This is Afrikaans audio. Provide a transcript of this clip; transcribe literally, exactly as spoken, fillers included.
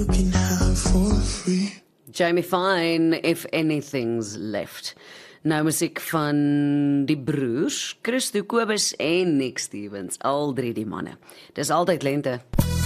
Jamie Fine, If Anything's Left. Nou musiek van die broers, Christo Kobus en Nick Stevens, al drie die manne. Dis altyd lente.